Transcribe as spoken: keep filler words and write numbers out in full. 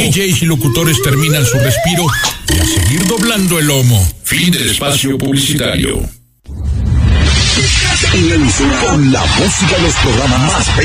D Js y locutores terminan su respiro y a seguir doblando el lomo. Fin del espacio publicitario. En el sur con la música de los programas más